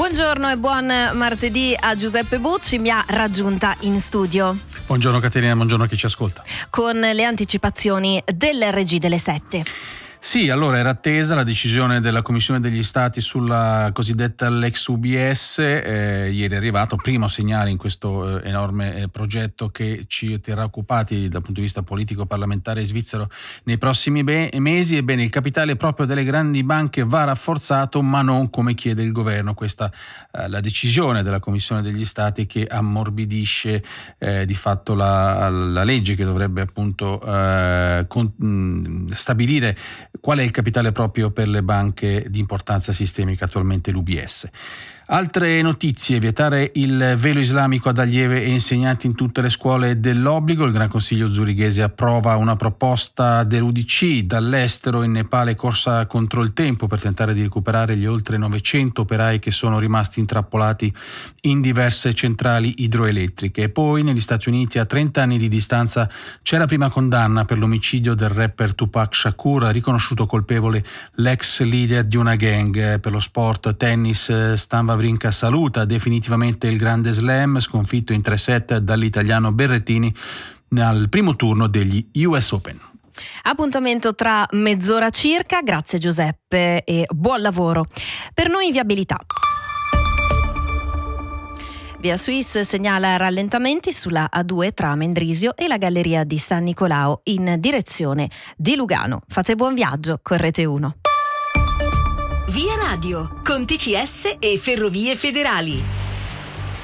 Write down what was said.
Buongiorno e buon martedì a Giuseppe Bucci, mi ha raggiunta in studio. Buongiorno Caterina, buongiorno a chi ci ascolta. Con le anticipazioni del RG delle 7. Sì, allora era attesa la decisione della Commissione degli Stati sulla cosiddetta Lex UBS, ieri è arrivato, primo segnale in questo enorme progetto che ci terrà occupati dal punto di vista politico-parlamentare svizzero nei prossimi mesi. Ebbene, il capitale proprio delle grandi banche va rafforzato, ma non come chiede il governo. Questa la decisione della Commissione degli Stati che ammorbidisce di fatto la legge che dovrebbe appunto stabilire qual è il capitale proprio per le banche di importanza sistemica, attualmente l'UBS. Altre notizie: vietare il velo islamico ad allieve e insegnanti in tutte le scuole dell'obbligo. Il Gran Consiglio zurighese approva una proposta dell'UDC. Dall'estero in Nepale corsa contro il tempo per tentare di recuperare gli oltre 900 operai che sono rimasti intrappolati in diverse centrali idroelettriche. E poi negli Stati Uniti, a 30 anni di distanza, c'è la prima condanna per l'omicidio del rapper Tupac Shakur, riconosciuto colpevole l'ex leader di una gang. Per lo sport tennis, Stan Wawrinka saluta definitivamente il Grande Slam, sconfitto in 3-set dall'italiano Berrettini al primo turno degli US Open. Appuntamento tra mezz'ora circa. Grazie Giuseppe e buon lavoro. Per noi viabilità. Via Suisse segnala rallentamenti sulla A2 tra Mendrisio e la galleria di San Nicolao in direzione di Lugano. Fate buon viaggio con Rete 1. Via Radio, con TCS e Ferrovie Federali.